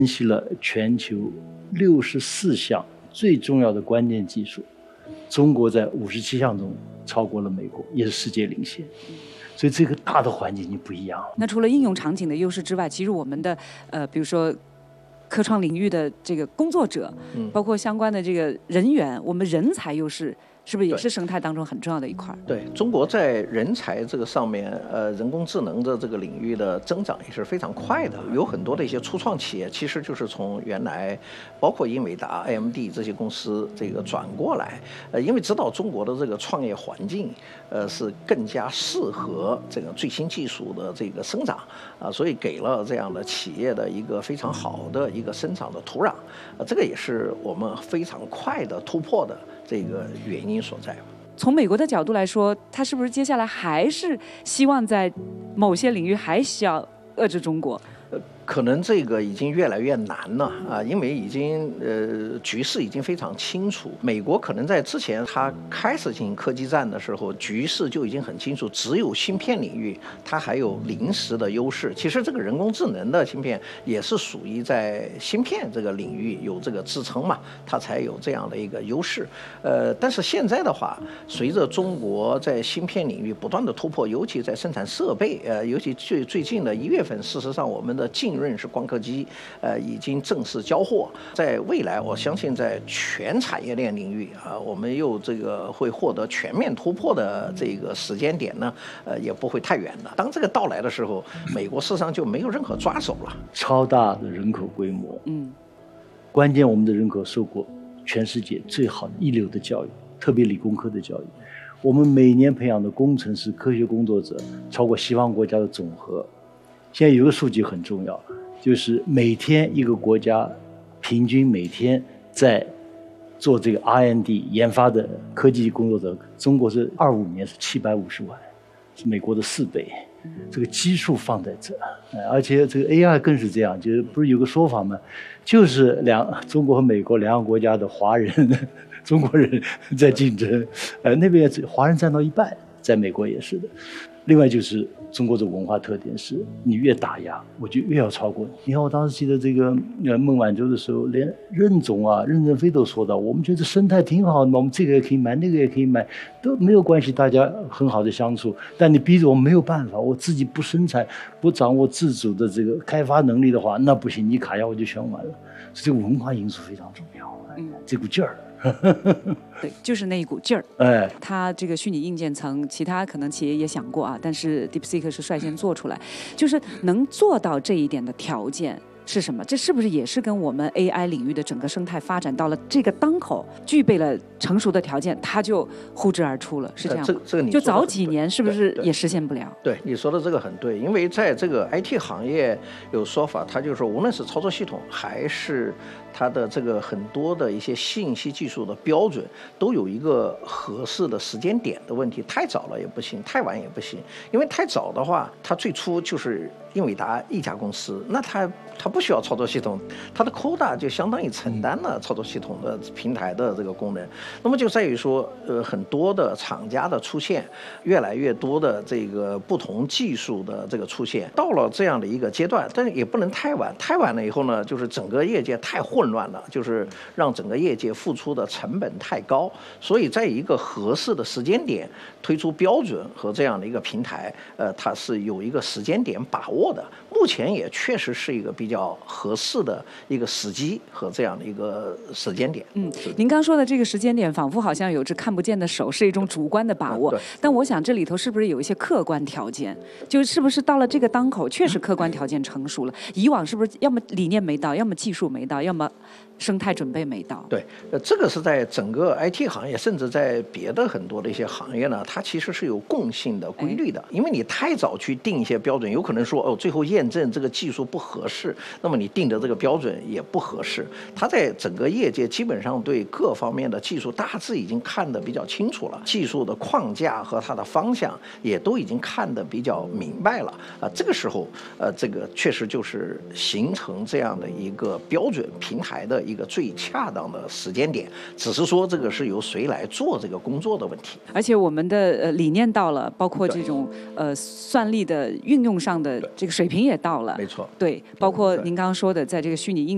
分析了全球64项最重要的关键技术，中国在57项中超过了美国，也是世界领先。所以这个大的环境就不一样。 那除了应用场景的优势之外，其实我们的比如说科创领域的这个工作者，包括相关的这个人员，我们人才优势是不是也是生态当中很重要的一块？ 对，中国在人才这个上面，人工智能的这个领域的增长也是非常快的。有很多的一些初创企业，其实就是从原来包括英伟达、AMD 这些公司这个转过来，因为知道中国的这个创业环境，是更加适合这个最新技术的这个生长啊，所以给了这样的企业的一个非常好的一个生长的土壤，这个也是我们非常快的突破的这个原因所在。 从美国的角度来说，他是不是接下来还是希望在某些领域还需要遏制中国？ 可能这个已经越来越难了啊，因为已经局势已经非常清楚。美国可能在之前他开始进行科技战的时候，局势就已经很清楚，只有芯片领域它还有临时的优势。其实这个人工智能的芯片也是属于在芯片这个领域有这个支撑嘛，它才有这样的一个优势。但是现在的话，随着中国在芯片领域不断的突破，尤其在生产设备，尤其最近的1月份，事实上我们的浸润式光刻机已经正式交货。在未来，我相信在全产业链领域啊，我们又这个会获得全面突破的这个时间点呢，也不会太远的。当这个到来的时候，美国事实上就没有任何抓手了。 超大的人口规模，关键我们的人口受过全世界最好的一流的教育，特别理工科的教育。我们每年培养的工程师、科学工作者超过西方国家的总和。现在有个数据很重要，就是每天一个国家平均每天在做这个 R&D 研发的科技工作者，中国是25年是750万，是美国的4倍。这个基数放在这，而且这个 AI 更是这样，就是不是有个说法吗？就是中国和美国两个国家的华人、中国人在竞争，那边华人占到1半，在美国也是的。另外就是中国的文化特点是，你越打压，我就越要超过你。你看我当时记得这个孟晚舟的时候，连任总啊、任正非都说到，我们觉得生态挺好的嘛，我们这个也可以买，那个也可以买，都没有关系，大家很好的相处。但你逼着我没有办法，我自己不生产、不掌握自主的这个开发能力的话，那不行，你卡压我就全完了。所以这个文化因素非常重要，这股劲儿。 对，就是那一股劲儿。它这个虚拟硬件层，其他可能企业也想过啊，但是 DeepSeek 是率先做出来，就是能做到这一点的条件是什么？这是不是也是跟我们 AI 领域的整个生态发展到了这个当口，具备了成熟的条件，它就呼之而出了，是这样吗？ 这个你就早几年是不是也实现不了？ 对，你说的这个很对，因为在这个 IT 行业有说法，它就是说无论是操作系统还是它的这个很多的一些信息技术的标准，都有一个合适的时间点的问题。太早了也不行，太晚也不行。因为太早的话，它最初就是英伟达一家公司，那它不需要操作系统，它的 CUDA 就相当于承担了操作系统的平台的这个功能。那么就在于说，很多的厂家的出现，越来越多的这个不同技术的这个出现，到了这样的一个阶段，但是也不能太晚。太晚了以后呢，就是整个业界太混乱了，就是让整个业界付出的成本太高。所以在一个合适的时间点推出标准和这样的一个平台，它是有一个时间点把握的。目前也确实是一个比较合适的一个时机和这样的一个时间点。 您刚说的这个时间点，仿佛好像有只看不见的手，是一种主观的把握。但我想这里头是不是有一些客观条件？就是不是到了这个当口，确实客观条件成熟了？以往是不是要么理念没到，要么技术没到，要么生态准备没到？ 对，这个是在整个 IT 行业，甚至在别的很多的一些行业呢，它其实是有共性的规律的。因为你太早去定一些标准，有可能说最后验证这个技术不合适，那么你定的这个标准也不合适。它在整个业界基本上对各方面的技术大致已经看得比较清楚了，技术的框架和它的方向也都已经看得比较明白了这个时候这个确实就是形成这样的一个标准平台的一个最恰当的时间点，只是说这个是由谁来做这个工作的问题。 而且我们的理念到了，包括这种算力的运用上的这个水平也到了， 没错， 对，包括您刚刚说的在这个虚拟硬